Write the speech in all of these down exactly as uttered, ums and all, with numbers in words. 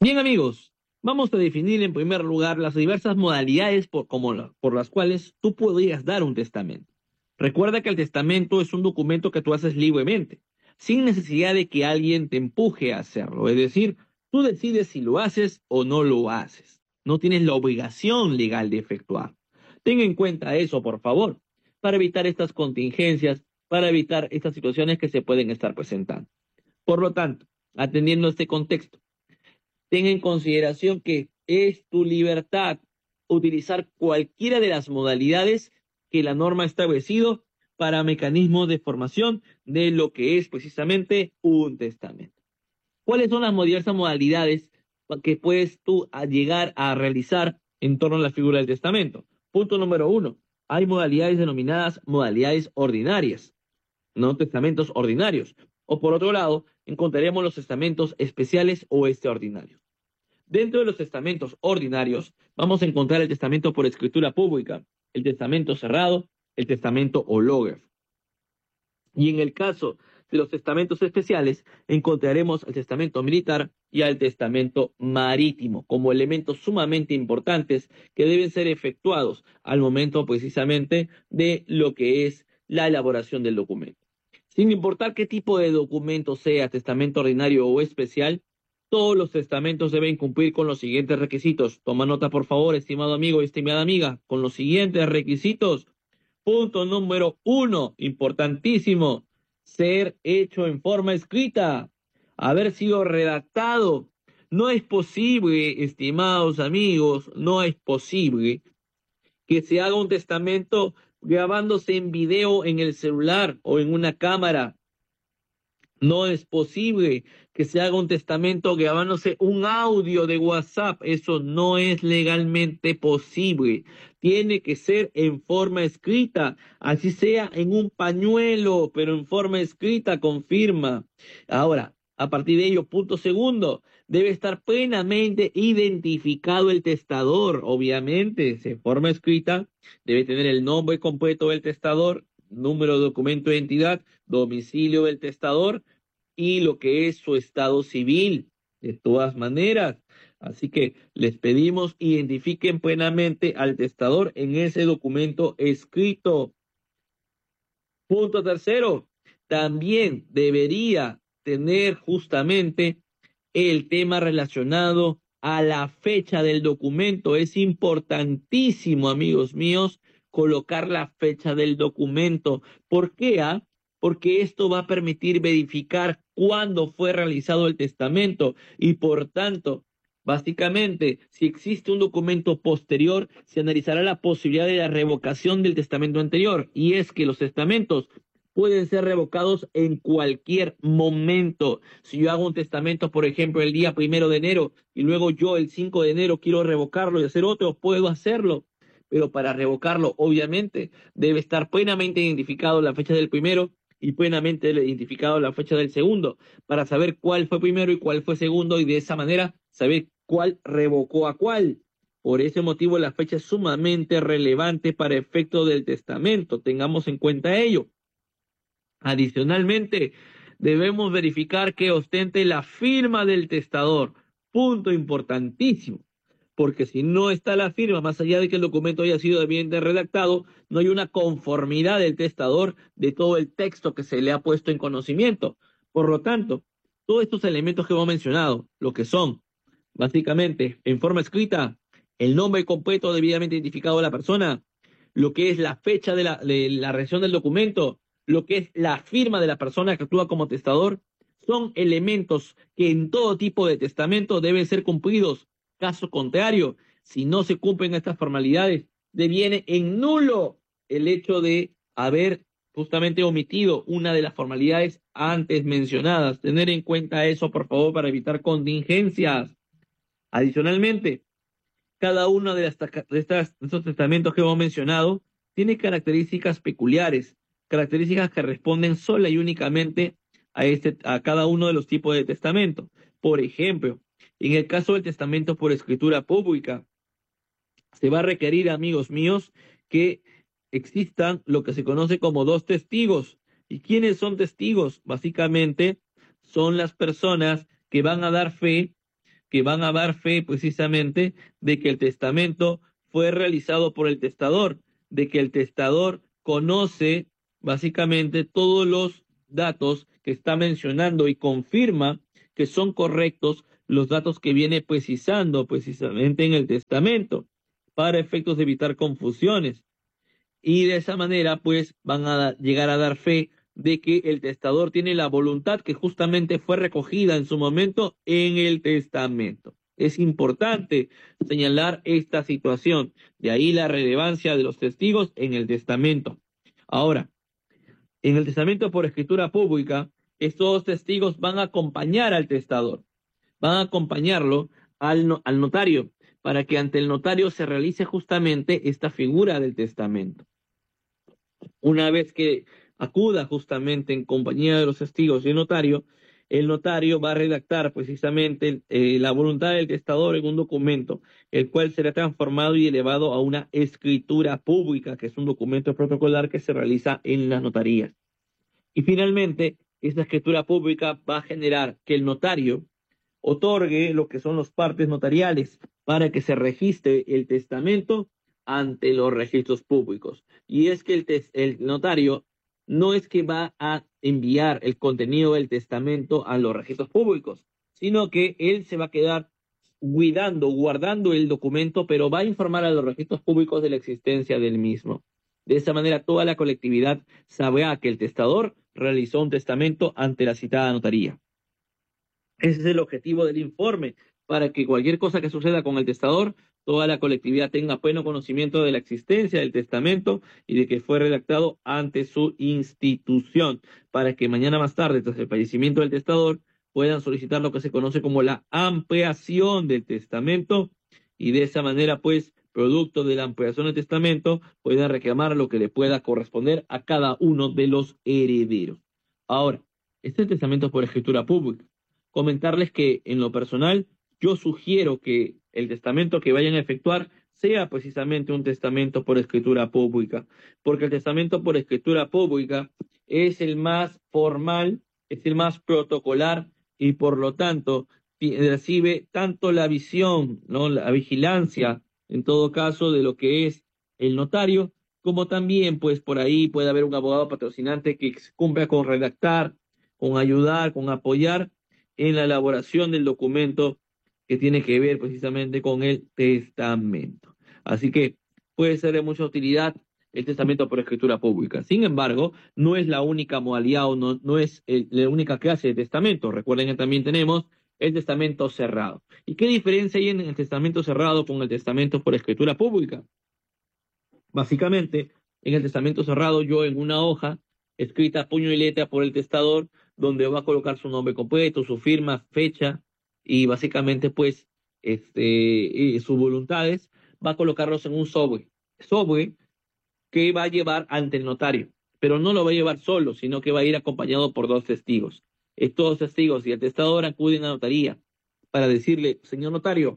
Bien, amigos, vamos a definir en primer lugar las diversas modalidades por, como la- por las cuales tú podrías dar un testamento. Recuerda que el testamento es un documento que tú haces libremente, sin necesidad de que alguien te empuje a hacerlo. Es decir, tú decides si lo haces o no lo haces. No tienes la obligación legal de efectuar. Ten en cuenta eso, por favor, para evitar estas contingencias, para evitar estas situaciones que se pueden estar presentando. Por lo tanto, atendiendo a este contexto, ten en consideración que es tu libertad utilizar cualquiera de las modalidades que la norma ha establecido para mecanismos de formación de lo que es precisamente un testamento. ¿Cuáles son las diversas modalidades que puedes tú a llegar a realizar en torno a la figura del testamento? Punto número uno. Hay modalidades denominadas modalidades ordinarias, no testamentos ordinarios. O por otro lado, encontraremos los testamentos especiales o extraordinarios. Dentro de los testamentos ordinarios, vamos a encontrar el testamento por escritura pública, el testamento cerrado, el testamento hológrafo. Y en el caso de los testamentos especiales, encontraremos el testamento militar y el testamento marítimo como elementos sumamente importantes que deben ser efectuados al momento precisamente de lo que es la elaboración del documento. Sin importar qué tipo de documento sea, testamento ordinario o especial, todos los testamentos deben cumplir con los siguientes requisitos. Toma nota, por favor, estimado amigo y estimada amiga, con los siguientes requisitos. Punto número uno, importantísimo, ser hecho en forma escrita, haber sido redactado. No es posible, estimados amigos, no es posible que se haga un testamento grabándose en video en el celular o en una cámara. No es posible que se haga un testamento grabándose un audio de WhatsApp. Eso no es legalmente posible. Tiene que ser en forma escrita, así sea en un pañuelo, pero en forma escrita, confirma. Ahora, a partir de ello, punto segundo, debe estar plenamente identificado el testador. Obviamente, en forma escrita, debe tener el nombre completo del testador, número de documento de identidad, domicilio del testador y lo que es su estado civil, de todas maneras. Así que les pedimos identifiquen plenamente al testador en ese documento escrito. Punto tercero, también debería tener justamente el tema relacionado a la fecha del documento. Es importantísimo, amigos míos, colocar la fecha del documento. ¿Por qué? Ah? Porque esto va a permitir verificar cuándo fue realizado el testamento y por tanto, básicamente, si existe un documento posterior, se analizará la posibilidad de la revocación del testamento anterior. Y es que los testamentos pueden ser revocados en cualquier momento. Si yo hago un testamento, por ejemplo, el día primero de enero y luego yo el cinco de enero quiero revocarlo y hacer otro, puedo hacerlo. Pero para revocarlo, obviamente, debe estar plenamente identificado la fecha del primero y plenamente identificado la fecha del segundo, para saber cuál fue primero y cuál fue segundo, y de esa manera saber cuál revocó a cuál. Por ese motivo, la fecha es sumamente relevante para efecto del testamento. Tengamos en cuenta ello. Adicionalmente, debemos verificar que ostente la firma del testador. Punto importantísimo. Porque si no está la firma, más allá de que el documento haya sido debidamente redactado, no hay una conformidad del testador de todo el texto que se le ha puesto en conocimiento. Por lo tanto, todos estos elementos que hemos mencionado, lo que son, básicamente, en forma escrita, el nombre completo debidamente identificado de la persona, lo que es la fecha de la, de la reacción del documento, lo que es la firma de la persona que actúa como testador, son elementos que en todo tipo de testamento deben ser cumplidos. Caso contrario, si no se cumplen estas formalidades, deviene en nulo el hecho de haber justamente omitido una de las formalidades antes mencionadas. Tener en cuenta eso, por favor, para evitar contingencias. Adicionalmente, cada uno de, estas, de, estas, de estos testamentos que hemos mencionado tiene características peculiares, características que responden sola y únicamente a, este, a cada uno de los tipos de testamento. Por ejemplo, en el caso del testamento por escritura pública, se va a requerir, amigos míos, que existan lo que se conoce como dos testigos. ¿Y quiénes son testigos? Básicamente son las personas que van a dar fe que van a dar fe precisamente de que el testamento fue realizado por el testador, de que el testador conoce básicamente todos los datos que está mencionando y confirma que son correctos los datos que viene precisando precisamente en el testamento para efectos de evitar confusiones. Y de esa manera pues van a llegar a dar fe de que el testador tiene la voluntad que justamente fue recogida en su momento en el testamento. Es importante señalar esta situación, de ahí la relevancia de los testigos en el testamento. Ahora, en el testamento por escritura pública, estos testigos van a acompañar al testador, van a acompañarlo al, no, al notario, para que ante el notario se realice justamente esta figura del testamento. Una vez que acuda justamente en compañía de los testigos y el notario, el notario va a redactar precisamente eh, la voluntad del testador en un documento, el cual será transformado y elevado a una escritura pública, que es un documento protocolar que se realiza en las notarías. Y finalmente, esta escritura pública va a generar que el notario otorgue lo que son los partes notariales para que se registre el testamento ante los registros públicos. Y es que el, el notario no es que va a enviar el contenido del testamento a los registros públicos, sino que él se va a quedar cuidando, guardando el documento, pero va a informar a los registros públicos de la existencia del mismo. De esa manera, toda la colectividad sabrá que el testador realizó un testamento ante la citada notaría. Ese es el objetivo del informe, para que cualquier cosa que suceda con el testador, toda la colectividad tenga pleno conocimiento de la existencia del testamento y de que fue redactado ante su institución, para que mañana más tarde, tras el fallecimiento del testador, puedan solicitar lo que se conoce como la ampliación del testamento y de esa manera, pues, producto de la ampliación del testamento, puedan reclamar lo que le pueda corresponder a cada uno de los herederos. Ahora, este testamento por escritura pública. Comentarles que en lo personal yo sugiero que el testamento que vayan a efectuar sea precisamente un testamento por escritura pública, porque el testamento por escritura pública es el más formal, es el más protocolar y por lo tanto recibe tanto la visión, ¿no?, la vigilancia en todo caso de lo que es el notario, como también pues por ahí puede haber un abogado patrocinante que cumpla con redactar, con ayudar, con apoyar en la elaboración del documento que tiene que ver precisamente con el testamento. Así que puede ser de mucha utilidad el testamento por escritura pública. Sin embargo, no es la única modalidad o no, no es el, la única clase de testamento. Recuerden que también tenemos el testamento cerrado. ¿Y qué diferencia hay en el testamento cerrado con el testamento por escritura pública? Básicamente, en el testamento cerrado, yo en una hoja escrita a puño y letra por el testador, donde va a colocar su nombre completo, su firma, fecha y básicamente pues este, sus voluntades, va a colocarlos en un sobre, sobre que va a llevar ante el notario, pero no lo va a llevar solo, sino que va a ir acompañado por dos testigos. Estos dos testigos y el testador acuden a la notaría para decirle, señor notario,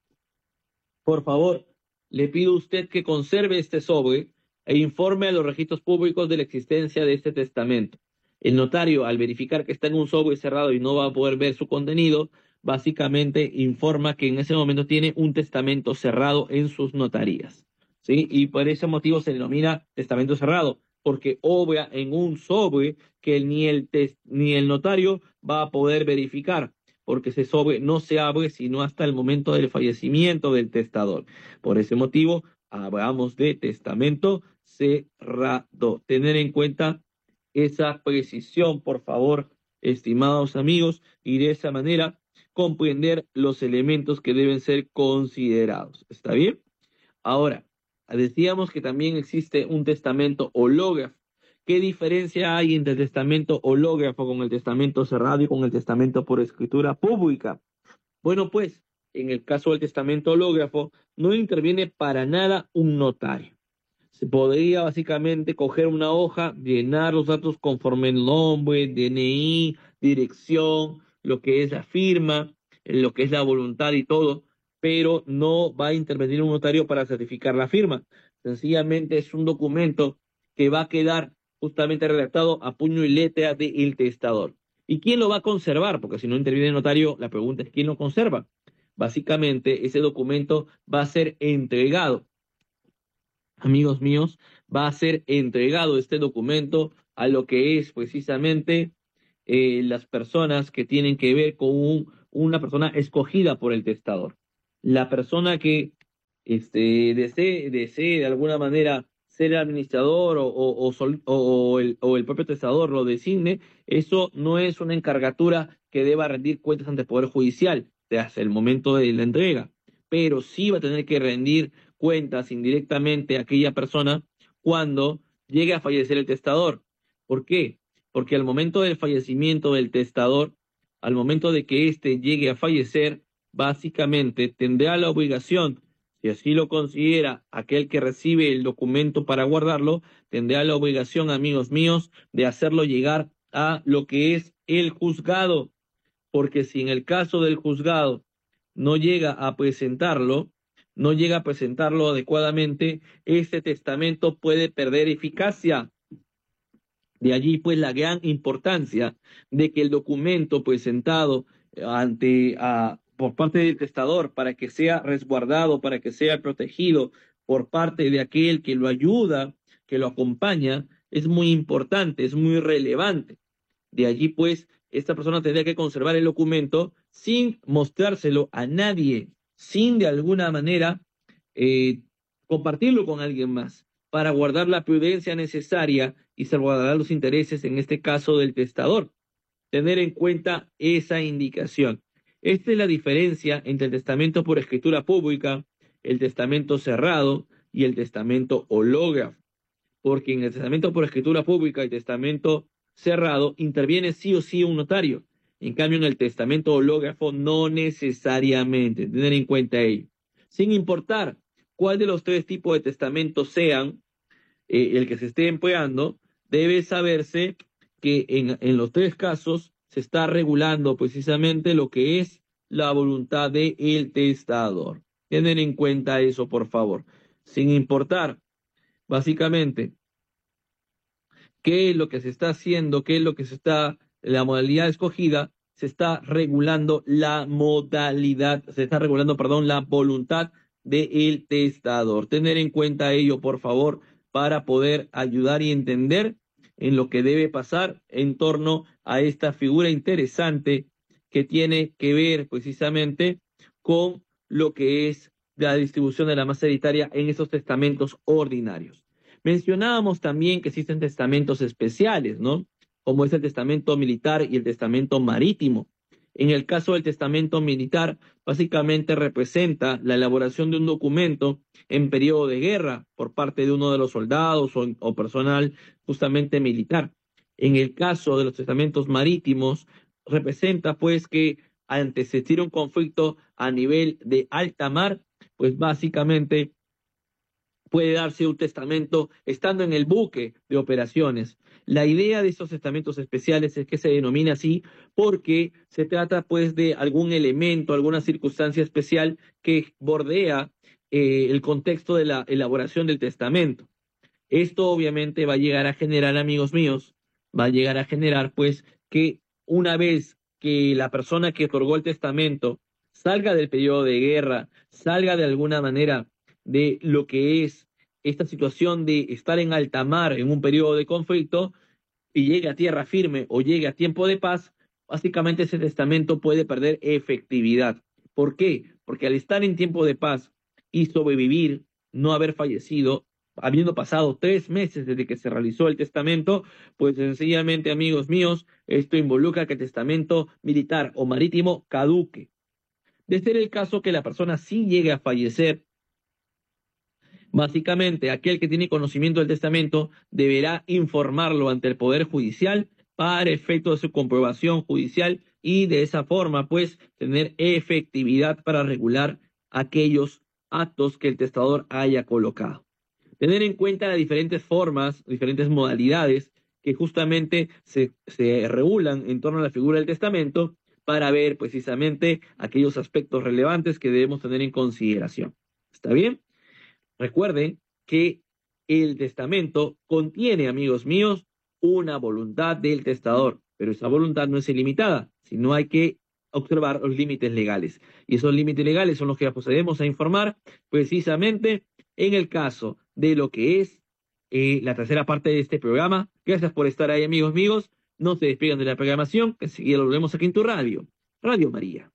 por favor, le pido a usted que conserve este sobre e informe a los registros públicos de la existencia de este testamento. El notario, al verificar que está en un sobre cerrado y no va a poder ver su contenido, básicamente informa que en ese momento tiene un testamento cerrado en sus notarías, ¿sí? Y por ese motivo se denomina testamento cerrado, porque obra en un sobre que ni el, ni el notario va a poder verificar, porque ese sobre no se abre sino hasta el momento del fallecimiento del testador. Por ese motivo, hablamos de testamento cerrado. Tener en cuenta esa precisión, por favor, estimados amigos, y de esa manera comprender los elementos que deben ser considerados. ¿Está bien? Ahora, decíamos que también existe un testamento hológrafo. ¿Qué diferencia hay entre el testamento hológrafo con el testamento cerrado y con el testamento por escritura pública? Bueno, pues, en el caso del testamento hológrafo, no interviene para nada un notario. Se podría básicamente coger una hoja, llenar los datos conforme el nombre, D N I, dirección, lo que es la firma, lo que es la voluntad y todo, pero no va a intervenir un notario para certificar la firma. Sencillamente es un documento que va a quedar justamente redactado a puño y letra del testador. ¿Y quién lo va a conservar? Porque si no interviene el notario, la pregunta es ¿quién lo conserva? básicamente ese documento va a ser entregado, amigos míos, va a ser entregado este documento a lo que es precisamente eh, las personas que tienen que ver con un- una persona escogida por el testador. La persona que este, desee, desee de alguna manera ser el administrador o, o, o sol- o- o el, o el propio testador lo designe, eso no es una encargatura que deba rendir cuentas ante el Poder Judicial hasta el momento de la entrega, pero sí va a tener que rendir cuentas indirectamente a aquella persona cuando llegue a fallecer el testador. ¿Por qué? Porque al momento del fallecimiento del testador, al momento de que éste llegue a fallecer, básicamente tendrá la obligación, si así lo considera aquel que recibe el documento para guardarlo, tendrá la obligación, amigos míos, de hacerlo llegar a lo que es el juzgado, porque si en el caso del juzgado no llega a presentarlo, no llega a presentarlo adecuadamente, este testamento puede perder eficacia. De allí, pues, la gran importancia de que el documento presentado ante, a, por parte del testador para que sea resguardado, para que sea protegido por parte de aquel que lo ayuda, que lo acompaña, es muy importante, es muy relevante. De allí, pues, esta persona tendría que conservar el documento sin mostrárselo a nadie, sin de alguna manera eh, compartirlo con alguien más, para guardar la prudencia necesaria y salvaguardar los intereses, en este caso, del testador. Tener en cuenta esa indicación. Esta es la diferencia entre el testamento por escritura pública, el testamento cerrado y el testamento hológrafo, porque en el testamento por escritura pública y testamento cerrado interviene sí o sí un notario. En cambio, en el testamento hológrafo no necesariamente. Tener en cuenta ello. Sin importar cuál de los tres tipos de testamentos sean eh, el que se esté empleando, debe saberse que en, en los tres casos se está regulando precisamente lo que es la voluntad del testador. Tener en cuenta eso, por favor. Sin importar, básicamente, qué es lo que se está haciendo, qué es lo que se está, la modalidad escogida, se está regulando la modalidad, se está regulando, perdón, la voluntad del testador. Tener en cuenta ello, por favor, para poder ayudar y entender en lo que debe pasar en torno a esta figura interesante que tiene que ver precisamente con lo que es la distribución de la masa hereditaria en esos testamentos ordinarios. Mencionábamos también que existen testamentos especiales, ¿no? Como es el testamento militar y el testamento marítimo. En el caso del testamento militar, básicamente representa la elaboración de un documento en periodo de guerra por parte de uno de los soldados o, o personal justamente militar. En el caso de los testamentos marítimos, representa pues que ante existir un conflicto a nivel de alta mar, pues básicamente puede darse un testamento estando en el buque de operaciones. La idea de estos testamentos especiales es que se denomina así porque se trata pues de algún elemento, alguna circunstancia especial que bordea eh, el contexto de la elaboración del testamento. Esto obviamente va a llegar a generar, amigos míos, va a llegar a generar pues que una vez que la persona que otorgó el testamento salga del periodo de guerra, salga de alguna manera de lo que es esta situación de estar en alta mar en un periodo de conflicto y llegue a tierra firme o llegue a tiempo de paz, básicamente ese testamento puede perder efectividad. ¿Por qué? Porque al estar en tiempo de paz y sobrevivir, no haber fallecido, habiendo pasado tres meses desde que se realizó el testamento, pues sencillamente, amigos míos, esto involucra que el testamento militar o marítimo caduque. De ser el caso que la persona sí llegue a fallecer, básicamente, aquel que tiene conocimiento del testamento deberá informarlo ante el Poder Judicial para efecto de su comprobación judicial y de esa forma, pues, tener efectividad para regular aquellos actos que el testador haya colocado. Tener en cuenta las diferentes formas, diferentes modalidades que justamente se, se regulan en torno a la figura del testamento para ver precisamente aquellos aspectos relevantes que debemos tener en consideración. ¿Está bien? Recuerden que el testamento contiene, amigos míos, una voluntad del testador, pero esa voluntad no es ilimitada, sino hay que observar los límites legales. Y esos límites legales son los que procedemos a informar precisamente en el caso de lo que es eh, la tercera parte de este programa. Gracias por estar ahí, amigos míos. No se despeguen de la programación, que enseguida lo volvemos aquí en tu radio, Radio María.